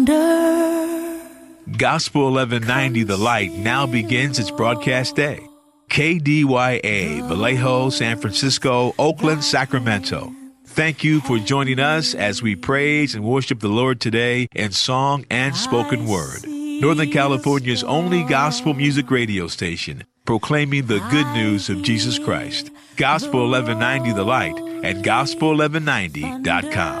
Gospel 1190 The Light now begins its broadcast day. KDYA, Vallejo, San Francisco, Oakland, Sacramento. Thank you for joining us as we praise and worship the Lord today in song and spoken word. Northern California's only gospel music radio station, proclaiming the good news of Jesus Christ. Gospel 1190 The Light at gospel1190.com.